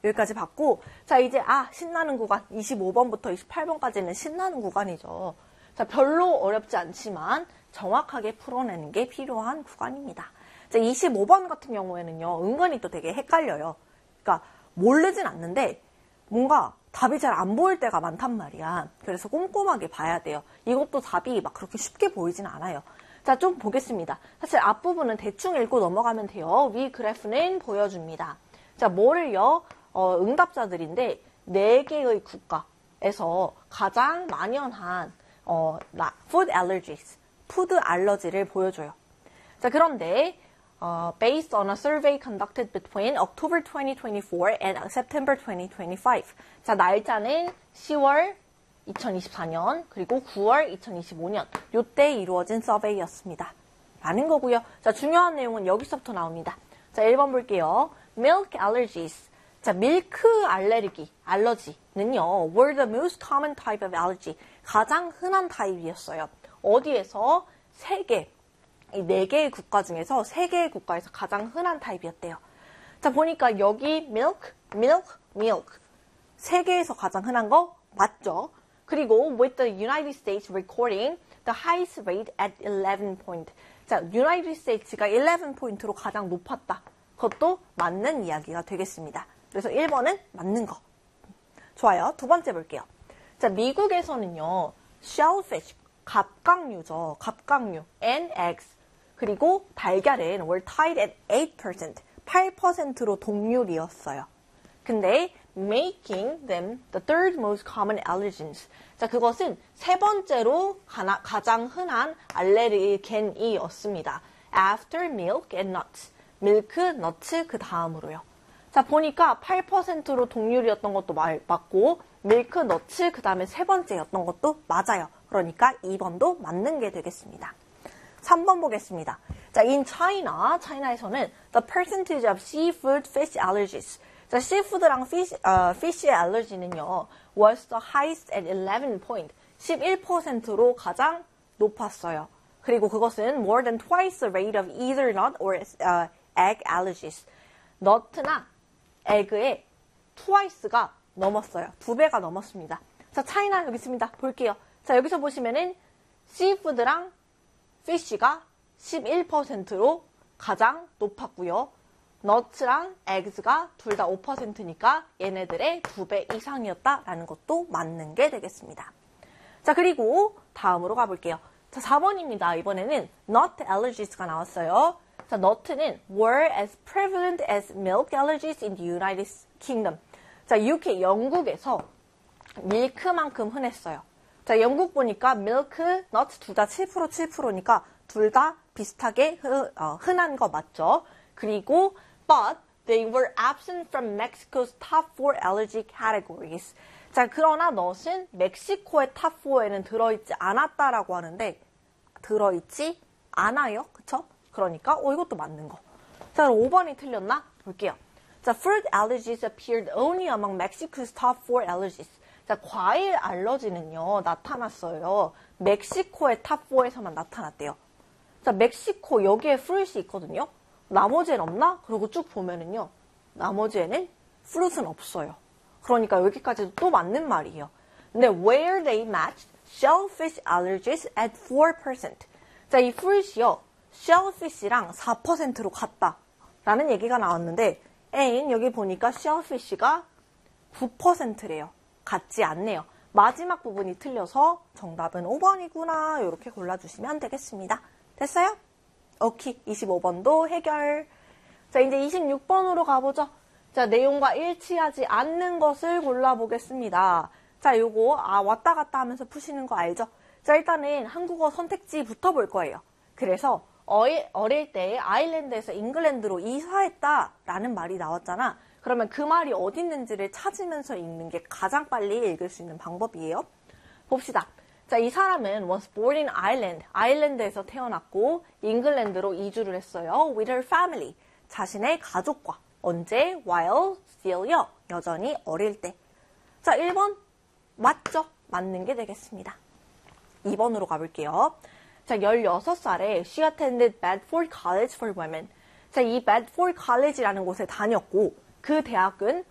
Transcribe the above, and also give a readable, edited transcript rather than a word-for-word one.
여기까지 봤고, 자, 이제, 신나는 구간. 25번부터 28번까지는 신나는 구간이죠. 자, 별로 어렵지 않지만 정확하게 풀어내는 게 필요한 구간입니다. 자, 25번 같은 경우에는요, 은근히 또 되게 헷갈려요. 그러니까, 모르진 않는데, 뭔가 답이 잘 안 보일 때가 많단 말이야. 그래서 꼼꼼하게 봐야 돼요. 이것도 답이 막 그렇게 쉽게 보이진 않아요. 자, 좀 보겠습니다. 사실 앞부분은 대충 읽고 넘어가면 돼요. 위 그래프는 보여줍니다. 자, 뭐를요? 응답자들인데 4개의 국가에서 가장 만연한 food allergies, 푸드 알러지를 보여줘요. 자, 그런데 based on a survey conducted between October 2024 and September 2025. 자, 날짜는 10월 2024년 그리고 9월 2025년 요때 이루어진 서베이였습니다. 라는 거고요. 자, 중요한 내용은 여기서부터 나옵니다. 자, 1번 볼게요. Milk allergies. 자, 밀크 알러지는요, were the most common type of allergy. 가장 흔한 타입이었어요. 어디에서? 세계. 이 4개의 국가 중에서 3개의 국가에서 가장 흔한 타입이었대요. 자, 보니까 여기 milk. 세계에서 가장 흔한 거 맞죠? 그리고 with the United States recording the highest rate at 11 point. 자, United States가 11포인트로 가장 높았다. 그것도 맞는 이야기가 되겠습니다. 그래서 1번은 맞는 거. 좋아요. 두 번째 볼게요. 자, 미국에서는요, shellfish, 갑각류죠. 갑각류, and eggs. 그리고 달걀은 were tied at 8%, 8%로 동률이었어요. 근데 making them the third most common allergens. 자, 그것은 세 번째로 가장 흔한 알레르겐이었습니다. After milk and nuts. 밀크, 너츠 그 다음으로요. 자, 보니까 8%로 동률이었던 것도 맞고 밀크, 너츠 그 다음에 세 번째였던 것도 맞아요. 그러니까 2번도 맞는 게 되겠습니다. 3번 보겠습니다. 자, in China, 차이나에서는 the percentage of seafood fish allergies. 자, 시푸드랑 fish의 알러지는요, was the highest at 11 point. 11%로 가장 높았어요. 그리고 그것은 more than twice the rate of either nut or egg allergies. 너트나 에그의 twice가 넘었어요. 2배가 넘었습니다. 자, 차이나 여기 있습니다. 볼게요. 자, 여기서 보시면은 시푸드랑 피쉬가 11%로 가장 높았고요. 너츠랑 에그즈가 둘 다 5%니까 얘네들의 2배 이상이었다라는 것도 맞는 게 되겠습니다. 자, 그리고 다음으로 가볼게요. 자, 4번입니다. 이번에는 nut allergies가 나왔어요. 자, nut는 were as prevalent as milk allergies in the United Kingdom. 자, UK, 영국에서 밀크만큼 흔했어요. 자, 영국 보니까 밀크, nuts 둘 다 7%니까 둘 다 비슷하게 흔한 거 맞죠? 그리고 but they were absent from Mexico's top 4 allergy categories. 자, 그러나 nut은 멕시코의 탑 4에는 들어있지 않았다라고 하는데 들어있지 않아요. 그쵸? 그러니까 이것도 맞는 거. 자, 그럼 5번이 틀렸나? 볼게요. 자, fruit allergies appeared only among Mexico's top 4 allergies. 자, 과일 알러지는요, 나타났어요. 멕시코의 탑 4에서만 나타났대요. 자, 멕시코 여기에 fruit이 있거든요. 나머지엔 없나? 그리고 쭉 보면은요, 나머지에는 fruit은 없어요. 그러니까 여기까지도 또 맞는 말이에요. 근데 where they matched shellfish allergies at 4%. 자, 이 fruit이요, shellfish랑 4%로 같다. 라는 얘기가 나왔는데, and 여기 보니까 shellfish가 9%래요. 같지 않네요. 마지막 부분이 틀려서 정답은 5번이구나. 이렇게 골라주시면 되겠습니다. 됐어요? 오케이. 25번도 해결. 자, 이제 26번으로 가보죠. 자, 내용과 일치하지 않는 것을 골라보겠습니다. 자, 요거 왔다 갔다 하면서 푸시는 거 알죠? 자, 일단은 한국어 선택지부터 볼 거예요. 그래서 어릴 때 아일랜드에서 잉글랜드로 이사했다라는 말이 나왔잖아. 그러면 그 말이 어디 있는지를 찾으면서 읽는 게 가장 빨리 읽을 수 있는 방법이에요. 봅시다. 자, 이 사람은 was born in Ireland. 아일랜드에서 태어났고 잉글랜드로 이주를 했어요. with her family. 자신의 가족과. 언제? while still요. 여전히 어릴 때. 자, 1번 맞죠? 맞는 게 되겠습니다. 2번으로 가볼게요. 자, 16살에 she attended Bedford College for Women. 자, 이 Bedford College라는 곳에 다녔고 그 대학은